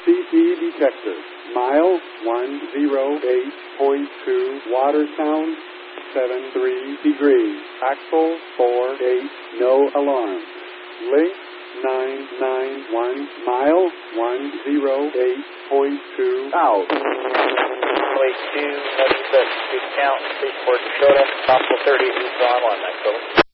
CP detector. Mile 108.2, water sound 73 degrees. Axle 48, no alarm. Link 991, mile 108.2 out. Runway 2, nothing but speed count, Freeport, Dakota, possible 30 east on 1, Mexico.